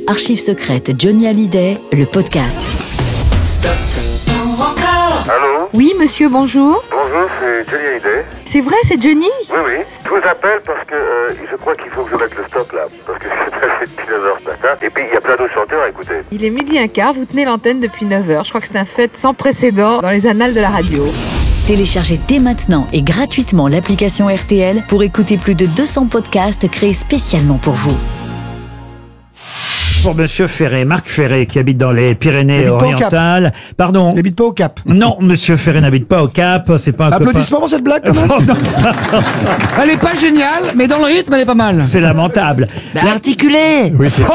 Archives secrètes Johnny Hallyday, le podcast. Stop ou encore. Allô? Oui, monsieur, bonjour. Bonjour, c'est Johnny Hallyday. C'est vrai, c'est Johnny? Oui, oui. Je vous appelle parce que je crois qu'il faut que je mette le stop là. Parce que c'est passé depuis 9h ce matin. Et puis il y a plein d'autres chanteurs à écouter. Il est 12h15, vous tenez l'antenne depuis 9h. Je crois que c'est un fait sans précédent dans les annales de la radio. Téléchargez dès maintenant et gratuitement l'application RTL pour écouter plus de 200 podcasts créés spécialement pour vous. Pour Monsieur Ferré, Marc Ferré, qui habite dans les Pyrénées-Orientales. Pardon. Il n'habite pas au Cap. Non, Monsieur Ferré n'habite pas au Cap, c'est pas un Applaudissements pour cette blague, quand même. Elle est pas géniale, mais dans le rythme, elle est pas mal. C'est lamentable. Articulé. Oui, c'est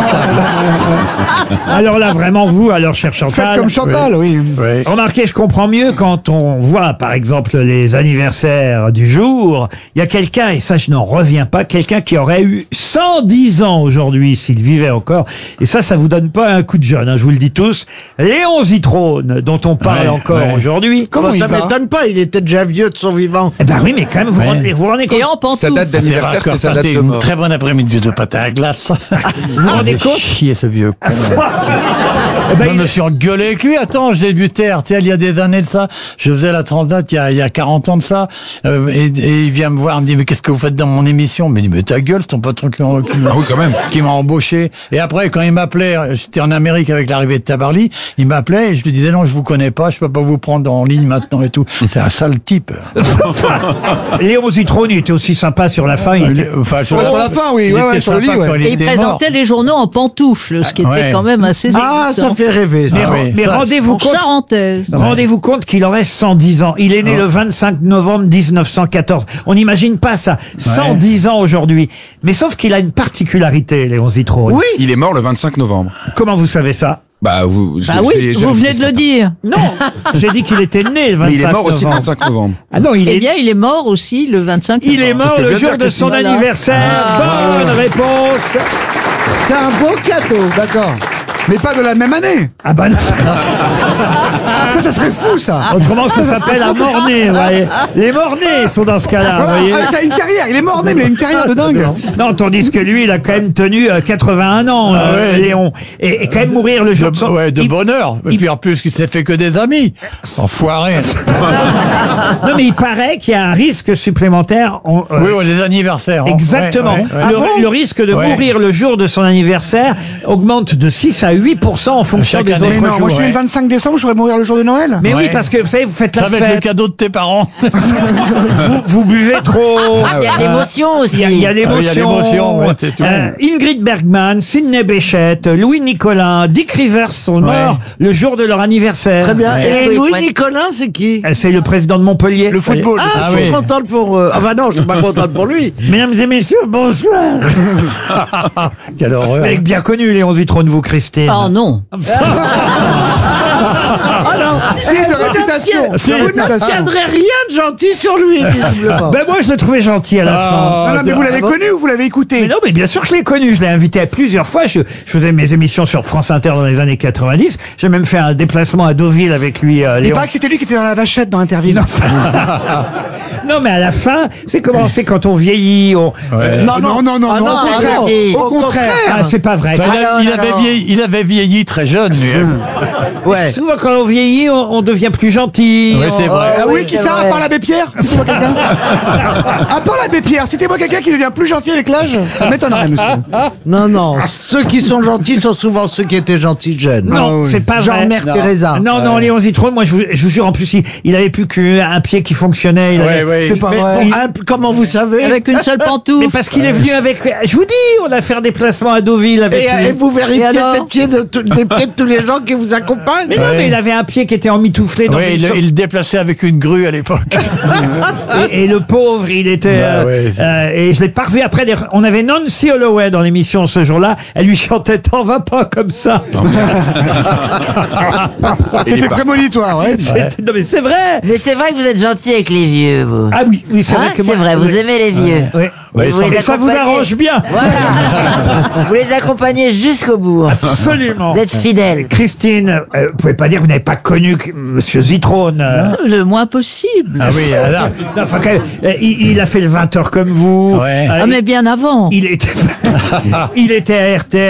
Alors là, vraiment, vous, alors, cher Chantal. Faites comme Chantal, oui. Remarquez, je comprends mieux quand on voit, par exemple, les anniversaires du jour. Il y a quelqu'un, et ça, je n'en reviens pas, quelqu'un qui aurait eu 110 ans aujourd'hui, s'il vivait encore. Et ça vous donne pas un coup de jeune, hein, je vous le dis tous. Léon Zitrone, dont on parle encore aujourd'hui. Comment il Ça va m'étonne pas, il était déjà vieux de son vivant. Eh ben oui, mais quand même, vous vous rendez compte? Et en pantoufle. Sa date d'anniversaire, c'est sa date de Une mort. très bonne après-midi de pâte à la glace. Vous vous rendez compte? Chier ce vieux con. Eh ben, Je me suis engueulé avec lui. Attends, j'ai débuté RTL il y a des années de ça. Je faisais la Transat il y a 40 ans de ça. Et il vient me voir, il me dit, mais qu'est-ce que vous faites dans mon émission? Mais il me dit, mais ta gueule, c'est ton patron qui Ah oui, quand même. m'a embauché. Et après, quand il m'appelait, j'étais en Amérique avec l'arrivée de Tabarly, il m'appelait et je lui disais, non, je vous connais pas, je peux pas vous prendre en ligne maintenant et tout. C'est un sale type. Léon Zitrone, il était aussi sympa sur la fin. Il était... Enfin, sur Ouais, sur la fin, oui, il ouais, était sur le lit, sympa ouais. quand il Et il était présentait mort. les journaux en pantoufles, ce qui était Ouais. quand même assez Ah, ça fait rêver, ça. Mais, oui, mais ça, rendez-vous en compte. charentaise. Rendez-vous compte qu'il aurait 110 ans. Il est né le 25 novembre 1914. On n'imagine pas ça. 110 ans aujourd'hui. Mais sauf qu'il a une particularité, Léon Zitrone. Oui. Il est mort le 25 novembre. Comment vous savez ça? Bah, vous, Bah oui, vous venez de le dire. Non, j'ai dit qu'il était né le 25 Mais il est mort aussi le novembre. 25 novembre. Ah non, Eh bien, il est mort aussi le 25 il est novembre. mort C'est ce que le je viens de jour dire, de son Christine. anniversaire. Bonne réponse. C'est un beau cadeau. D'accord. Mais pas de la même année. Ah bah non. Ça serait fou, ça. Autrement, ça s'appelle un mort-né, vous voyez. Les morts-nés sont dans ce cas-là, vous voyez. Il a une carrière, il est mort né, mais il a une carrière de dingue. Non, tandis que lui, il a quand même tenu 81 ans, ouais. Léon. Et quand même mourir le jour de son... De bonheur. Et puis en plus, il s'est fait que des amis. Enfoiré. Non, mais il paraît qu'il y a un risque supplémentaire. Oui, les anniversaires. hein. Exactement. Ouais, ouais, ouais. Le risque de Ouais. mourir le jour de son anniversaire augmente de 6 à 8% en fonction Chaque des année. autres Mais non, jours. moi je suis né le 25 décembre, je pourrais mourir le jour de Noël. Mais oui, Ouais. parce que vous savez, vous faites la Ça va être le fête, cadeau de tes parents. vous buvez trop. Il y a l'émotion aussi. Il y a l'émotion. il y a l'émotion, ouais, c'est tout. Ingrid Bergman, Sidney Bechet, Louis Nicolin, Dick Rivers sont morts le jour de leur anniversaire. Très bien. Ouais. Et Oui, Louis ouais. Nicolin, c'est qui? C'est le président de Montpellier. Le football. Ah, Ah je suis oui. contente pour... Ah bah non, je suis pas contente pour lui. Mesdames et messieurs, bonsoir. Quelle horreur. Vous avez bien connu Léon Zitrone, vous, Christine. Oh non. Signe de réputation. Si. Vous ne tiendrez rien de gentil sur lui, visiblement. Ben moi, je l'ai trouvé gentil à la fin. Non, mais vous l'avez connu ou vous l'avez écouté? Mais non, mais bien sûr que je l'ai connu. Je l'ai invité à plusieurs fois. Je faisais mes émissions sur France Inter dans les années 90. J'ai même fait un déplacement à Deauville avec lui, Il Léon. paraît que c'était lui qui était dans la vachette dans Interville. Non, mais à la fin, c'est comment c'est quand on vieillit. Non, non, non, non, Ah non, non, au contraire. ah non. Au contraire. Ah, c'est pas vrai. Enfin, Alors, il avait vieilli très jeune, lui. Ouais. Souvent, quand on vieillit, on devient plus gentil. Oui, c'est vrai. Ah oui, oui, qui c'est ça, à vrai. part l'abbé Pierre? Citez-moi quelqu'un. À part l'abbé Pierre, citez-moi quelqu'un qui devient plus gentil avec l'âge. Ça m'étonnerait, monsieur. Non, non, ceux qui sont gentils sont souvent ceux qui étaient gentils jeunes. Non, c'est pas Genre vrai. Mère Teresa. Non, non, Léon Zitrone, moi, je vous jure, en plus, il avait plus qu'un pied qui fonctionnait. Il avait- Ouais, C'est pas Mais vrai. bon, comment vous savez? Avec une seule Mais pantoufle. parce qu'il est venu avec... Je vous dis, on a fait un déplacement à Deauville avec lui. Et vous vérifiez Et alors les pieds des pieds de tous les gens qui vous accompagnent? Mais non, mais il avait un pied qui était emmitouflé dans Oui, une il le déplaçait avec une grue à l'époque. et le pauvre, il était... Bah ouais. et je l'ai pas revu après. On avait Nancy Holloway dans l'émission ce jour-là. Elle lui chantait « T'en vas pas comme ça ». C'était prémonitoire, ouais. Non mais c'est vrai. Mais c'est vrai que vous êtes gentil avec les vieux, vous. Ah oui, oui, c'est Hein, vrai que c'est moi... vrai, vous oui. aimez les vieux. Oui. Et vous les Et ça vous accompagnez. arrange bien. Voilà. Vous les accompagnez jusqu'au bout. Absolument. Vous êtes fidèle. Christine, vous pouvez pas dire que vous n'avez pas connu Monsieur Zitrone. Le moins possible. Ah oui, alors. Non, enfin, quand même, il a fait le 20h comme vous. Ouais. Ah, mais bien avant. Il était à RTL.